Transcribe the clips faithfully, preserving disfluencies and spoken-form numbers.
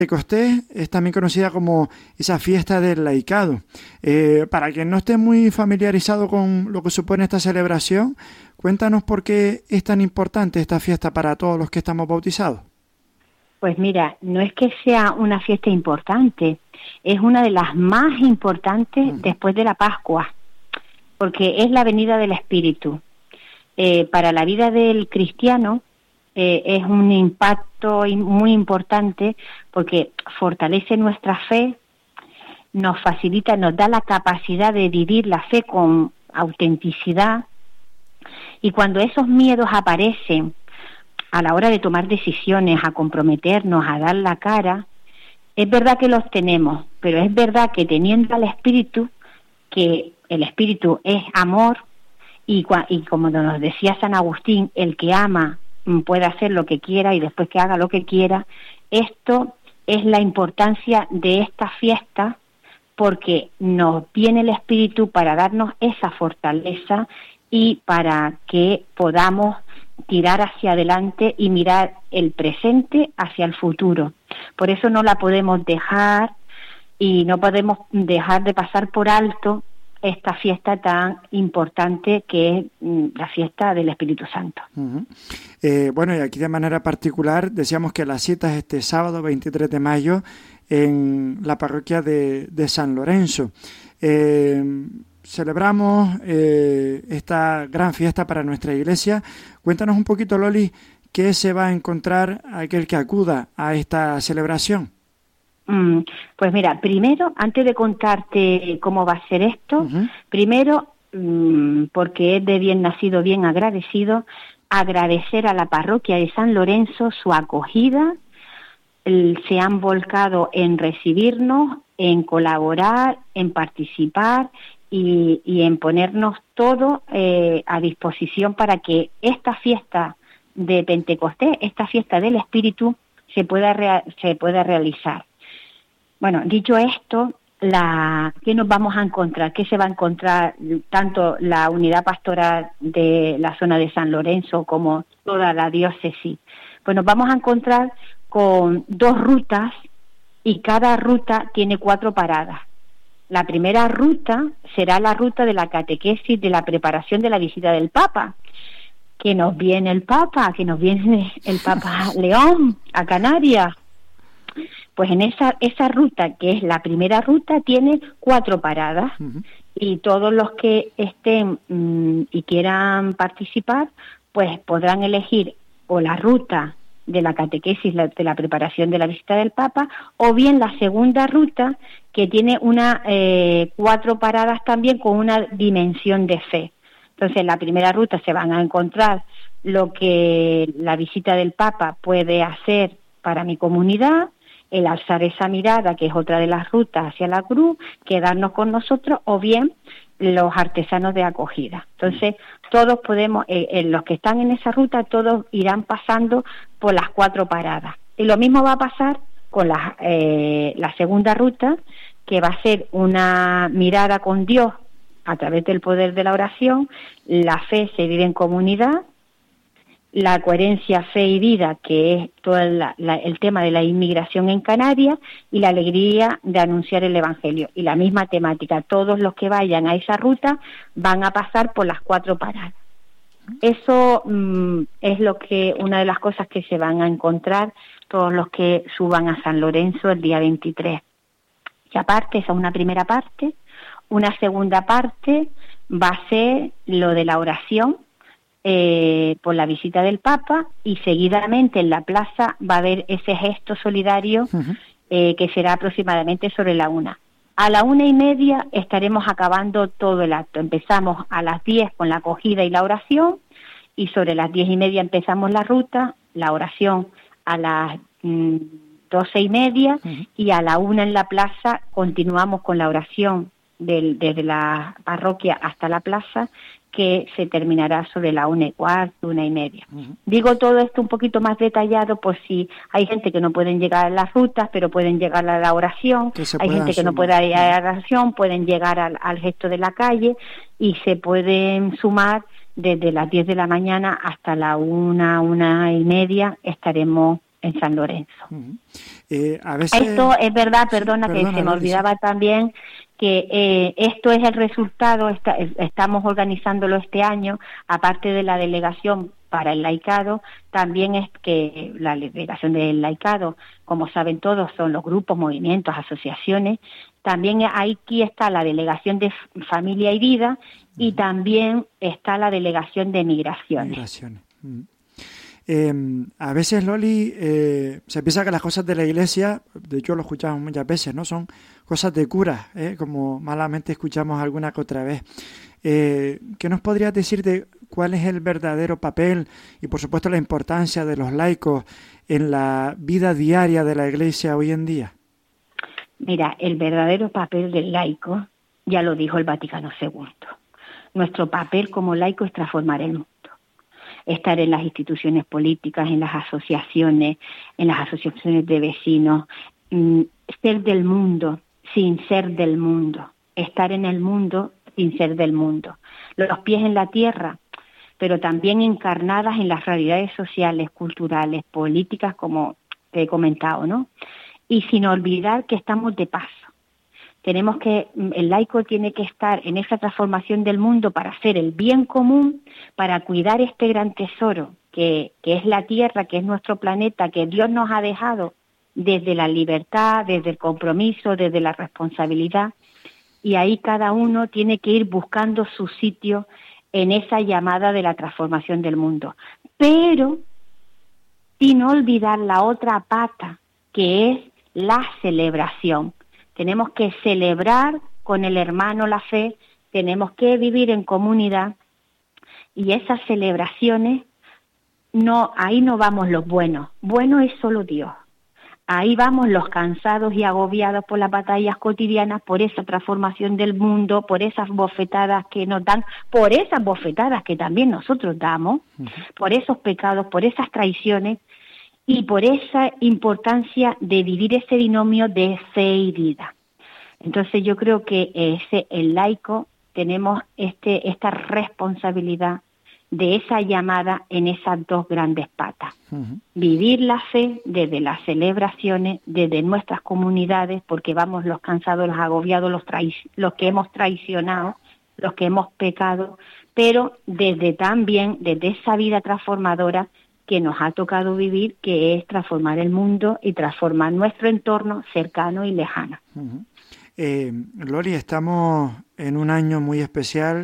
Pentecostés es también conocida como esa fiesta del laicado. Eh, para quien no esté muy familiarizado con lo que supone esta celebración, cuéntanos por qué es tan importante esta fiesta para todos los que estamos bautizados. Pues mira, no es que sea una fiesta importante, es una de las más importantes uh-huh. después de la Pascua, porque es la venida del Espíritu. Eh, para la vida del cristiano, Eh, es un impacto muy importante porque fortalece nuestra fe, nos facilita, nos da la capacidad de vivir la fe con autenticidad, y cuando esos miedos aparecen a la hora de tomar decisiones, a comprometernos, a dar la cara, es verdad que los tenemos, pero es verdad que teniendo al Espíritu, que el Espíritu es amor, y, y como nos decía San Agustín, el que ama puede hacer lo que quiera y después que haga lo que quiera. Esto es la importancia de esta fiesta, porque nos viene el Espíritu para darnos esa fortaleza y para que podamos tirar hacia adelante y mirar el presente hacia el futuro. Por eso no la podemos dejar y no podemos dejar de pasar por alto esta fiesta tan importante que es la fiesta del Espíritu Santo. Uh-huh. Eh, bueno, y aquí de manera particular decíamos que la cita es este sábado veintitrés de mayo en la parroquia de, de San Lorenzo. Eh, celebramos eh, esta gran fiesta para nuestra iglesia. Cuéntanos un poquito, Loli, ¿qué se va a encontrar aquel que acuda a esta celebración? Pues mira, primero, antes de contarte cómo va a ser esto, uh-huh. primero, porque es de bien nacido, bien agradecido, agradecer a la parroquia de San Lorenzo su acogida. Se han volcado en recibirnos, en colaborar, en participar y, y en ponernos todo eh, a disposición para que esta fiesta de Pentecostés, esta fiesta del Espíritu, se pueda, rea- se pueda realizar. Bueno, dicho esto, la, ¿qué nos vamos a encontrar? ¿Qué se va a encontrar tanto la unidad pastoral de la zona de San Lorenzo como toda la diócesis? Pues nos vamos a encontrar con dos rutas y cada ruta tiene cuatro paradas. La primera ruta será la ruta de la catequesis de la preparación de la visita del Papa, que nos viene el Papa, que nos viene el Papa León a Canarias. Pues en esa esa ruta, que es la primera ruta, tiene cuatro paradas, uh-huh. y todos los que estén mmm, y quieran participar, pues podrán elegir o la ruta de la catequesis, la, de la preparación de la visita del Papa, o bien la segunda ruta, que tiene una eh, cuatro paradas también con una dimensión de fe. Entonces, en la primera ruta se van a encontrar lo que la visita del Papa puede hacer para mi comunidad, el alzar esa mirada, que es otra de las rutas hacia la cruz, quedarnos con nosotros, o bien los artesanos de acogida. Entonces, todos podemos, eh, eh, los que están en esa ruta, todos irán pasando por las cuatro paradas. Y lo mismo va a pasar con la, eh, la segunda ruta, que va a ser una mirada con Dios a través del poder de la oración. La fe se vive en comunidad, la coherencia fe y vida, que es todo la, la, el tema de la inmigración en Canarias, y la alegría de anunciar el Evangelio. Y la misma temática, todos los que vayan a esa ruta van a pasar por las cuatro paradas. Eso mmm, es lo que una de las cosas que se van a encontrar todos los que suban a San Lorenzo el día veintitrés. Y aparte, esa es una primera parte. Una segunda parte va a ser lo de la oración, Eh, por la visita del Papa, y seguidamente en la plaza va a haber ese gesto solidario, uh-huh. eh, que será aproximadamente sobre la una. A la una y media estaremos acabando todo el acto. Empezamos a las diez con la acogida y la oración, y sobre las diez y media empezamos la ruta, la oración a las mm, doce y media, uh-huh. y a la una en la plaza continuamos con la oración del, desde la parroquia hasta la plaza, que se terminará sobre la una y cuarto, una y media. Uh-huh. Digo todo esto un poquito más detallado por si hay gente que no pueden llegar a las rutas, pero pueden llegar a la oración, hay gente que no puede ir a la oración, pueden llegar al, al gesto de la calle, y se pueden sumar desde las diez de la mañana hasta la una, una y media, estaremos en San Lorenzo. Uh-huh. Eh, a veces... Esto es verdad, perdona, sí, perdona que se me olvidaba sí. también que eh, esto es el resultado, está, estamos organizándolo este año, aparte de la delegación para el laicado, también es que la delegación del laicado, como saben todos, son los grupos, movimientos, asociaciones. También aquí está la delegación de familia y vida y uh-huh. también está la delegación de migraciones. Migraciones. Uh-huh. Eh, a veces, Loli, eh, se piensa que las cosas de la iglesia, de hecho lo escuchamos muchas veces, ¿no? Son cosas de cura, ¿eh? Como malamente escuchamos alguna que otra vez. Eh, ¿Qué nos podrías decir de cuál es el verdadero papel y, por supuesto, la importancia de los laicos en la vida diaria de la iglesia hoy en día? Mira, el verdadero papel del laico, ya lo dijo el Vaticano segundo. Nuestro papel como laico es transformar el mundo. Estar en las instituciones políticas, en las asociaciones, en las asociaciones de vecinos, mm, ser del mundo sin ser del mundo, estar en el mundo sin ser del mundo, los pies en la tierra, pero también encarnadas en las realidades sociales, culturales, políticas, como te he comentado, ¿no? Y sin olvidar que estamos de paso. Tenemos que, el laico tiene que estar en esa transformación del mundo para hacer el bien común, para cuidar este gran tesoro que, que es la tierra, que es nuestro planeta, que Dios nos ha dejado desde la libertad, desde el compromiso, desde la responsabilidad. Y ahí cada uno tiene que ir buscando su sitio en esa llamada de la transformación del mundo. Pero sin olvidar la otra pata, que es la celebración. Tenemos que celebrar con el hermano la fe, tenemos que vivir en comunidad y esas celebraciones, no, ahí no vamos los buenos, bueno es solo Dios. Ahí vamos los cansados y agobiados por las batallas cotidianas, por esa transformación del mundo, por esas bofetadas que nos dan, por esas bofetadas que también nosotros damos, uh-huh. por esos pecados, por esas traiciones y por esa importancia de vivir ese binomio de fe y vida. Entonces yo creo que ese, el laico tenemos este esta responsabilidad de esa llamada en esas dos grandes patas. Uh-huh. Vivir la fe desde las celebraciones, desde nuestras comunidades, porque vamos los cansados, los agobiados, los, traic- los que hemos traicionado, los que hemos pecado, pero desde también, desde esa vida transformadora que nos ha tocado vivir, que es transformar el mundo y transformar nuestro entorno cercano y lejano. Uh-huh. Eh, Loli, estamos en un año muy especial.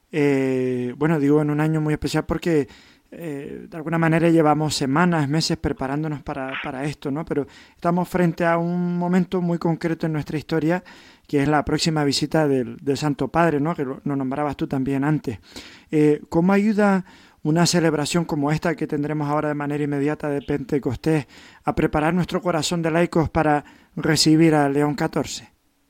Eh, bueno, digo en un año muy especial porque eh, de alguna manera llevamos semanas, meses preparándonos para, para esto, ¿no? Pero estamos frente a un momento muy concreto en nuestra historia, que es la próxima visita del, del Santo Padre, ¿no? Que lo, lo nombrabas tú también antes. Eh, ¿Cómo ayuda una celebración como esta que tendremos ahora de manera inmediata de Pentecostés a preparar nuestro corazón de laicos para recibir a León catorce?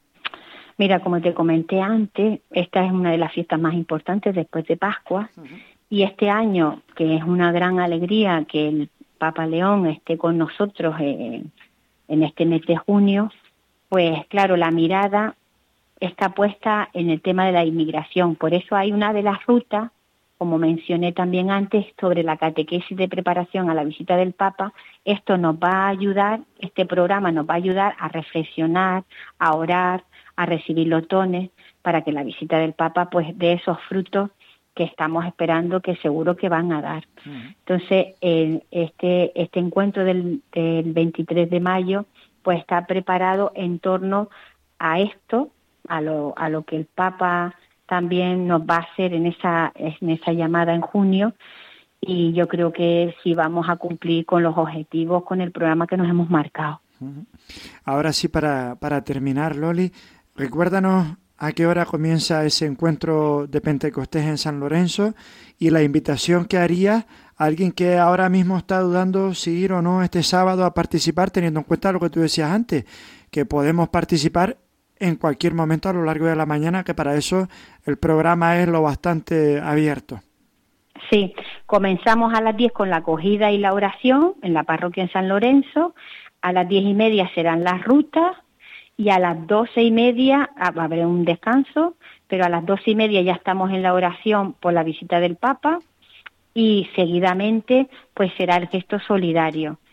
Mira, como te comenté antes, esta es una de las fiestas más importantes después de Pascua, uh-huh. y este año, que es una gran alegría que el Papa León esté con nosotros eh, en este mes de junio, pues claro, la mirada está puesta en el tema de la inmigración. Por eso hay una de las rutas, como mencioné también antes, sobre la catequesis de preparación a la visita del Papa. Esto nos va a ayudar, este programa nos va a ayudar a reflexionar, a orar, a recibir los dones, para que la visita del Papa pues dé esos frutos que estamos esperando, que seguro que van a dar. Uh-huh. Entonces, eh, este este encuentro del, del veintitrés de mayo pues está preparado en torno a esto, a lo a lo que el Papa también nos va a hacer en esa en esa llamada en junio, y yo creo que sí vamos a cumplir con los objetivos, con el programa que nos hemos marcado. Uh-huh. Ahora sí, para, para terminar, Loli, recuérdanos a qué hora comienza ese encuentro de Pentecostés en San Lorenzo y la invitación que haría a alguien que ahora mismo está dudando si ir o no este sábado a participar, teniendo en cuenta lo que tú decías antes, que podemos participar en cualquier momento a lo largo de la mañana, que para eso el programa es lo bastante abierto. Sí, comenzamos a las diez con la acogida y la oración en la parroquia en San Lorenzo, a las diez y media serán las rutas, y a las doce y media habrá un descanso, pero a las doce y media ya estamos en la oración por la visita del Papa, y seguidamente pues será el gesto solidario.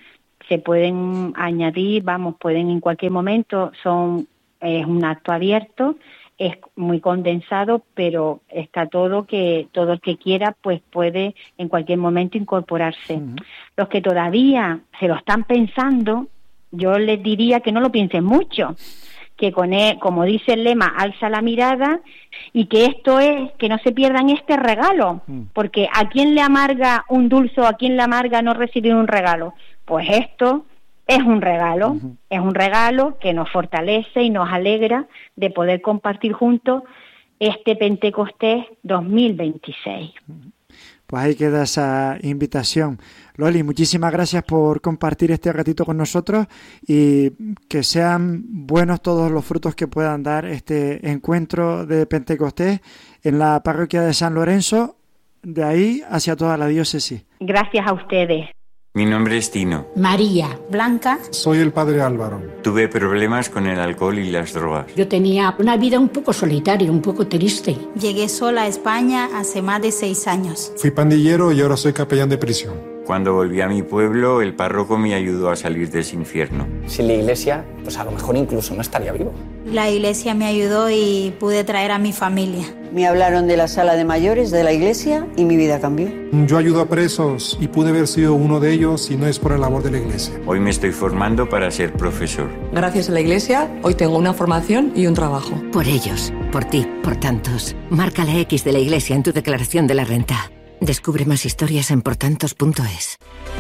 se pueden añadir, vamos, pueden en cualquier momento, son es un acto abierto, es muy condensado, pero está todo que todo el que quiera pues puede en cualquier momento incorporarse. Uh-huh. Los que todavía se lo están pensando, yo les diría que no lo piensen mucho, que con él, como dice el lema, alza la mirada, y que esto es, que no se pierdan este regalo, porque ¿a quién le amarga un dulce o a quién le amarga no recibir un regalo? Pues esto es un regalo, uh-huh. es un regalo que nos fortalece y nos alegra de poder compartir juntos este Pentecostés dos mil veintiséis. Pues ahí queda esa invitación. Loli, muchísimas gracias por compartir este ratito con nosotros y que sean buenos todos los frutos que puedan dar este encuentro de Pentecostés en la parroquia de San Lorenzo, de ahí hacia toda la diócesis. Gracias a ustedes. Mi nombre es Tino. María. Blanca. Soy el padre Álvaro. Tuve problemas con el alcohol y las drogas. Yo tenía una vida un poco solitaria, un poco triste. Llegué sola a España hace más de seis años. Fui pandillero y ahora soy capellán de prisión. Cuando volví a mi pueblo, el párroco me ayudó a salir de ese infierno. Sin la iglesia, pues a lo mejor incluso no estaría vivo. La iglesia me ayudó y pude traer a mi familia. Me hablaron de la sala de mayores de la iglesia y mi vida cambió. Yo ayudo a presos y pude haber sido uno de ellos si no es por la labor de la iglesia. Hoy me estoy formando para ser profesor. Gracias a la iglesia, hoy tengo una formación y un trabajo. Por ellos, por ti, por tantos. Marca la X de la iglesia en tu declaración de la renta. Descubre más historias en portantos punto es.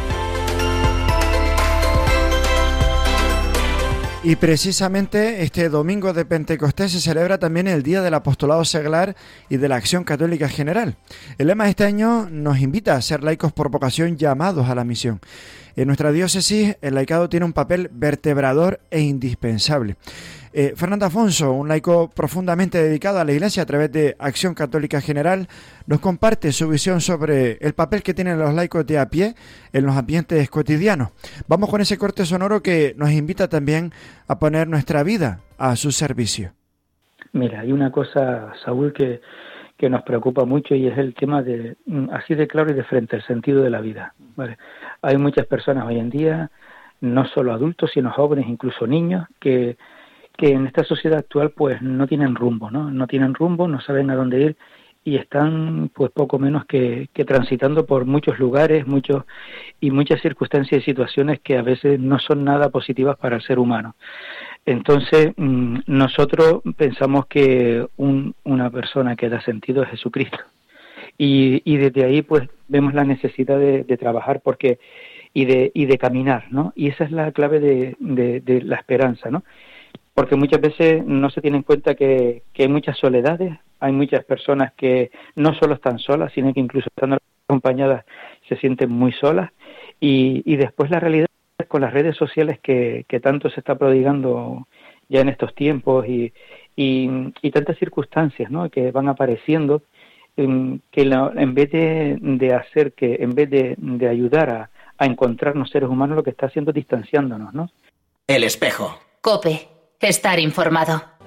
Y precisamente este domingo de Pentecostés se celebra también el Día del Apostolado Seglar y de la Acción Católica General. El lema de este año nos invita a ser laicos por vocación llamados a la misión. En nuestra diócesis el laicado tiene un papel vertebrador e indispensable. Eh, Fernando Afonso, un laico profundamente dedicado a la Iglesia a través de Acción Católica General, nos comparte su visión sobre el papel que tienen los laicos de a pie en los ambientes cotidianos. Vamos con ese corte sonoro que nos invita también a poner nuestra vida a su servicio. Mira, hay una cosa, Saúl, que, que nos preocupa mucho y es el tema de, así de claro y de frente, el sentido de la vida, ¿vale? Hay muchas personas hoy en día, no solo adultos, sino jóvenes, incluso niños, que que en esta sociedad actual pues no tienen rumbo, ¿no? No tienen rumbo, no saben a dónde ir y están pues poco menos que, que transitando por muchos lugares, muchos y muchas circunstancias y situaciones que a veces no son nada positivas para el ser humano. Entonces mmm, nosotros pensamos que un, una persona que da sentido es Jesucristo y, y desde ahí pues vemos la necesidad de, de trabajar porque y de y de caminar, ¿no? Y esa es la clave de, de, de la esperanza, ¿no? Porque muchas veces no se tiene en cuenta que, que hay muchas soledades, hay muchas personas que no solo están solas, sino que incluso estando acompañadas se sienten muy solas, y, y después la realidad con las redes sociales que, que tanto se está prodigando ya en estos tiempos y, y, y tantas circunstancias, ¿no?, que van apareciendo, en, que la, en vez de, de hacer que, en vez de, de ayudar a, a encontrarnos seres humanos, lo que está haciendo es distanciándonos, ¿no? El espejo. COPE. Estar informado.